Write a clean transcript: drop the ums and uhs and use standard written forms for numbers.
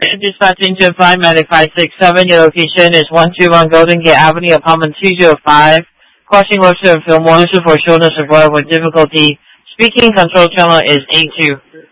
Dispatching to Flight Medic 567. Your location is 121 Golden Gate Avenue, apartment 205. Crossing Webster and Fillmore. For shortness of voice with difficulty. Speaking control channel is A2.